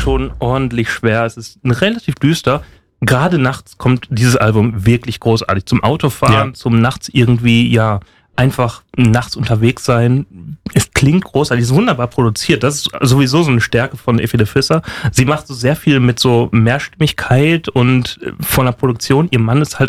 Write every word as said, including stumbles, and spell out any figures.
schon ordentlich schwer. Es ist relativ düster. Gerade nachts kommt dieses Album wirklich großartig. Zum Autofahren, ja. zum nachts irgendwie, ja, einfach nachts unterwegs sein. Es klingt großartig, es ist wunderbar produziert. Das ist sowieso so eine Stärke von Effi de Visser. Sie macht so sehr viel mit so Mehrstimmigkeit und von der Produktion. Ihr Mann ist halt